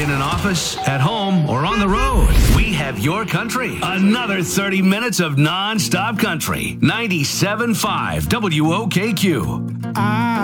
in an office, at home, or on the road, we have your country. Another 30 minutes of non-stop country. 97.5 WOKQ.